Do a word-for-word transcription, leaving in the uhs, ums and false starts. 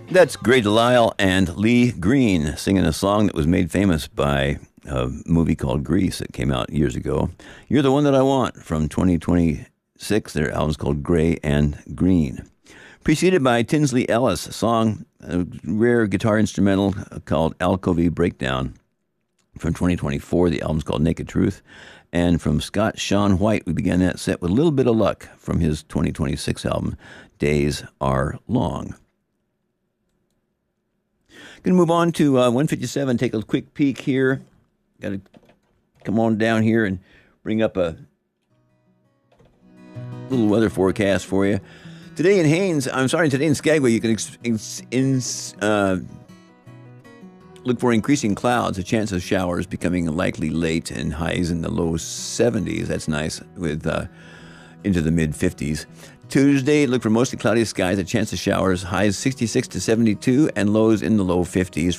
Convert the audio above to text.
That's Gray Delisle and Lee Green singing a song that was made famous by a movie called Grease that came out years ago. You're the One That I Want from twenty twenty-six. Their album's called Gray and Green. Preceded by Tinsley Ellis, a song, a rare guitar instrumental called Alcovey Breakdown from twenty twenty-four. The album's called Naked Truth. And from Scott Sean White, we began that set with a little bit of luck from his twenty twenty-six album, Days Are Long. Going to move on to uh, one fifty-seven, take a quick peek here. Got to come on down here and bring up a little weather forecast for you. Today in Haines, I'm sorry, today in Skagway, you can ex- ex- in, uh, look for increasing clouds, a chance of showers becoming likely late, and highs in the low seventies. That's nice, with uh, into the mid fifties. Tuesday, look for mostly cloudy skies, a chance of showers, highs sixty-six to seventy-two, and lows in the low fifties.